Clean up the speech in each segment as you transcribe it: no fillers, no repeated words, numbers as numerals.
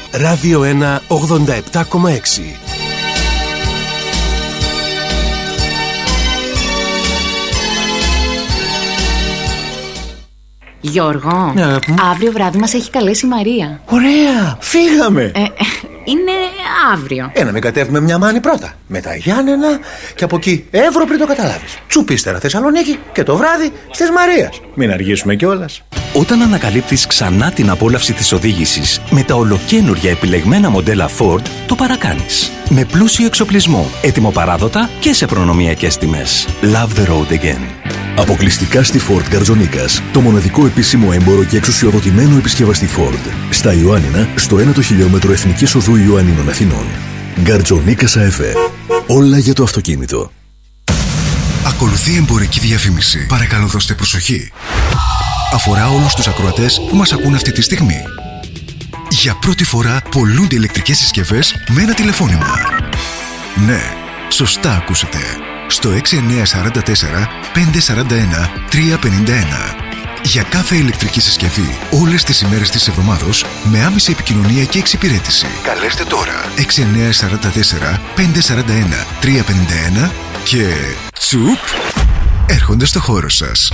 Ράδιο 1 87,6. Γιώργο, αύριο βράδυ μας έχει καλέσει η Μαρία. Ωραία, φύγαμε. Είναι αύριο. Να με κατέβουμε μια μάνη πρώτα, μετά Γιάννενα και από εκεί Εύρο πριν το καταλάβεις. Τσουπίστερα Θεσσαλονίκη και το βράδυ στις Μαρίας. Μην αργήσουμε κιόλας. Όταν ανακαλύπτεις ξανά την απόλαυση της οδήγησης με τα ολοκαίνουργια επιλεγμένα μοντέλα Ford, το παρακάνεις. Με πλούσιο εξοπλισμό, έτοιμο παράδοτα και σε προνομιακές τιμές. Love the road again. Αποκλειστικά στη Ford Γκαρζονίκας, το μοναδικό επίσημο έμπορο και εξουσιοδοτημένο επισκευαστή Ford. Στα Ιωάννινα, στο 1ο χιλιόμετρο Εθνικής Οδού Ιωαννίνων Αθηνών. Γκαρζονίκας ΑΕΦΕ. Όλα για το αυτοκίνητο. Ακολουθεί εμπορική διαφήμιση. Παρακαλώ δώστε προσοχή. Αφορά όλους τους ακροατές που μας ακούν αυτή τη στιγμή. Για πρώτη φορά πωλούνται ηλεκτρικές συσκευές με ένα τηλεφώνημα. Ναι, σωστά ακούσατε. Στο 6944 541 351. Για κάθε ηλεκτρική συσκευή, όλες τις ημέρες της εβδομάδος, με άμεση επικοινωνία και εξυπηρέτηση. Καλέστε τώρα 6944 541 351 και τσουπ, έρχονται στο χώρο σας.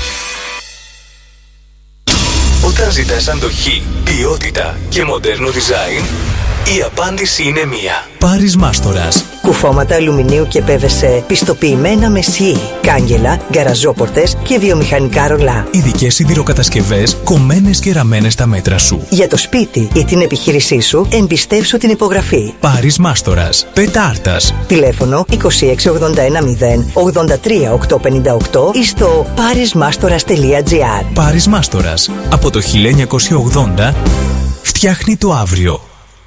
Όταν ζητάς αντοχή, ποιότητα και μοντέρνο design, η απάντηση είναι μία. Πάρης Μάστορας. Κουφώματα αλουμινίου και PVC πιστοποιημένα με ΣΥ, κάγκελα, γκαραζόπορτες και βιομηχανικά ρολά. Ειδικές σιδηροκατασκευές κομμένες και ραμμένες στα μέτρα σου. Για το σπίτι ή την επιχείρησή σου, εμπιστεύσου την υπογραφή. Πάρης Μάστορας. Πέτα Άρτας. Τηλέφωνο 26810 83 858 ή στο parismastoras.gr. Πάρης Μάστορας. Από το 1980 φτιάχνει το αύριο.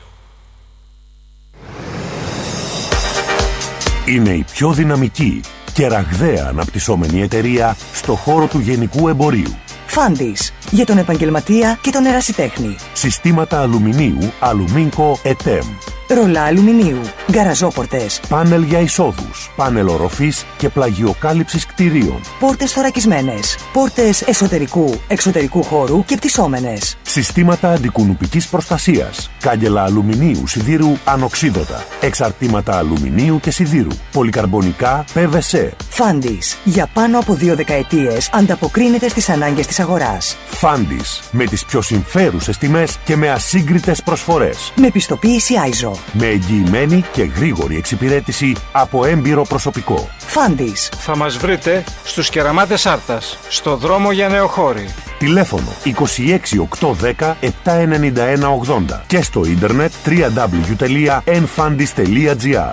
Είναι η πιο δυναμική και ραγδαία αναπτυσσόμενη εταιρεία στο χώρο του γενικού εμπορίου. Φάντις, για τον επαγγελματία και τον ερασιτέχνη. Συστήματα αλουμινίου Αλουμίνκο ΕΤΕΜ. Ρολά αλουμινίου, γκαραζόπορτες. Πάνελ για εισόδους, πάνελ οροφής και πλαγιοκάλυψης κτηρίων. Πόρτες θωρακισμένες. Πόρτες εσωτερικού, εξωτερικού χώρου και πτυσσόμενες. Συστήματα αντικουνουπικής προστασίας. Κάγκελα αλουμινίου σιδήρου ανοξίδωτα. Εξαρτήματα αλουμινίου και σιδήρου. Πολυκαρμπονικά PVC. Φάντις, για πάνω από 2 δεκαετίες ανταποκρίνεται στις ανάγκες της αγοράς. Φάντις, με τις πιο συμφέρουσες τιμές και με ασύγκριτες προσφορές. Με πιστοποίηση ISO. Με εγγυημένη και γρήγορη εξυπηρέτηση από έμπειρο προσωπικό. Φάντις. Θα μας βρείτε στους Κεραμάτες Άρτας, στο δρόμο για Νεοχώρη. Τηλέφωνο 26810 79180 και στο ίντερνετ www.enfandis.gr.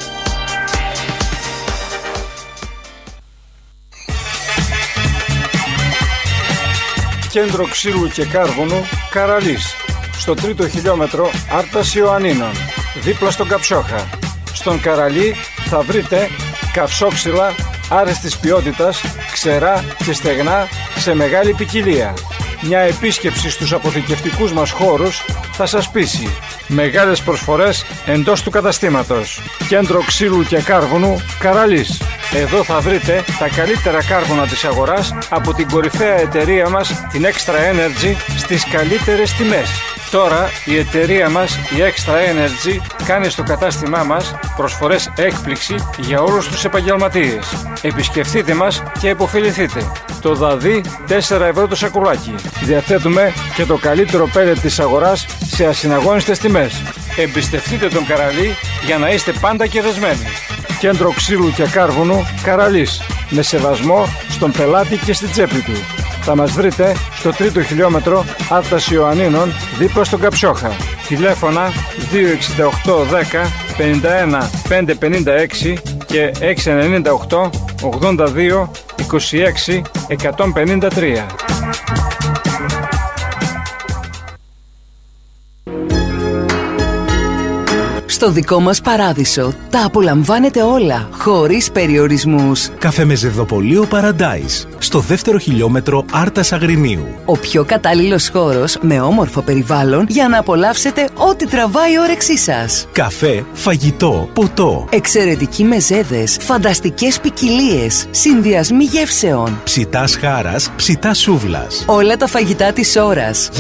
Κέντρο ξύλου και κάρβουνου Καραλής, στο 3ο χιλιόμετρο Άρτας Ιωαννίνων, δίπλα στον Καψόχα. Στον Καραλή θα βρείτε καυσόξυλα άρεστης ποιότητας, ξερά και στεγνά σε μεγάλη ποικιλία. Μια επίσκεψη στους αποθηκευτικούς μας χώρους θα σας πείσει. Μεγάλες προσφορές εντός του καταστήματος. Κέντρο ξύλου και κάρβουνου Καραλής. Εδώ θα βρείτε τα καλύτερα κάρβουνα της αγοράς από την κορυφαία εταιρεία μας, την Extra Energy, στις καλύτερες τιμές. Τώρα η εταιρεία μας, η Extra Energy, κάνει στο κατάστημά μας προσφορές έκπληξη για όλους τους επαγγελματίες. Επισκεφτείτε μας και επωφεληθείτε. Το δαδί 4 ευρώ το σακουλάκι. Διαθέτουμε και το καλύτερο πέλετ της αγοράς σε ασυναγώνιστες τιμές. Εμπιστευτείτε τον Καραλή για να είστε πάντα κερδισμένοι. Κέντρο ξύλου και κάρβουνου Καραλής. Με σεβασμό στον πελάτη και στην τσέπη του. Θα μας βρείτε στο 3ο χιλιόμετρο Άρτας Ιωαννίνων, δίπλα στον Καψόχα. Τηλέφωνα 26810 51 556 και 698 82 26 153. Στο δικό μας παράδεισο τα απολαμβάνετε όλα, χωρίς περιορισμούς. Καφέ με ζευδοπωλείο Paradise, στο 2ο χιλιόμετρο Άρτας Αγρινίου. Ο πιο κατάλληλος χώρος με όμορφο περιβάλλον για να απολαύσετε ό,τι τραβάει η όρεξή σας. Καφέ, φαγητό, ποτό. Εξαιρετικοί μεζέδες, φανταστικές ποικιλίες, συνδυασμοί γεύσεων. Ψητάς χάρας, ψητάς σούβλας. Όλα τα φαγητά της ώρας.